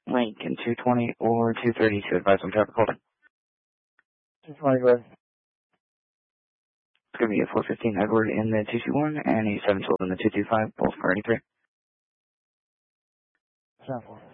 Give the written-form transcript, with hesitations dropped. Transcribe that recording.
Lincoln 220 or 230 to advise on traffic holding. 220, go ahead. It's going to be a 415 Edward in the 221 and a 712 in the 225, both for 83. 7-4.